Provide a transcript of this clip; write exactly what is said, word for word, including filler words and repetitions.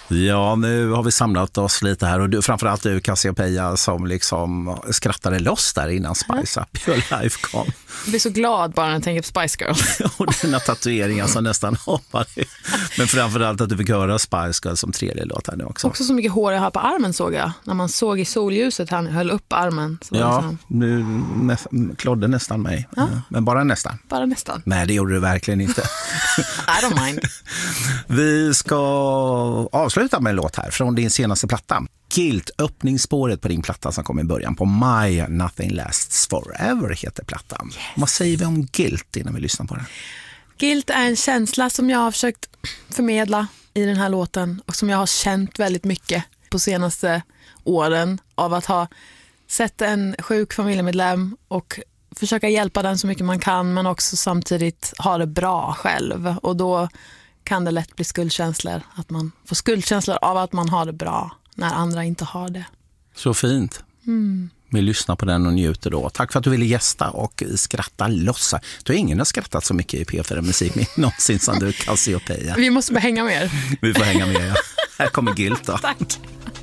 Ja, nu har vi samlat oss lite här och du, framförallt du Cassiopeia som liksom skrattade loss där innan Spice Up Your Life kom. Jag blir så glad bara när jag tänker på Spice Girls. Och dina tatueringar som nästan hoppade. Men framförallt att du fick höra Spice Girls som tredje låt här nu också. Också så mycket hår jag har på armen såg jag. När man såg i solljuset han höll upp armen. Så ja, liksom... nu nä- klodde nästan mig. Ja. Men bara nästan. Bara nästan. Nej, det gjorde du verkligen inte. I don't mind. Vi ska avsluta med en låt här från din senaste platta. Guilt, öppningsspåret på din platta som kom i början på My Nothing Lasts Forever heter plattan. Yes. Vad säger vi om guilt innan vi lyssnar på den? Guilt är en känsla som jag har försökt förmedla i den här låten och som jag har känt väldigt mycket på senaste åren av att ha sett en sjuk familjemedlem och försöka hjälpa den så mycket man kan men också samtidigt ha det bra själv. Och då kan det lätt bli skuldkänslor. Att man får skuldkänslor av att man har det bra när andra inte har det. Så fint. Mm. Vi lyssnar på den och njuter då. Tack för att du ville gästa och skratta lossa. Du har ingen har skrattat så mycket i P fyra Musik någonsin som du, Cassiopeia. Vi måste bara hänga med er. Vi får hänga med, ja. Här kommer Guilt då. Tack.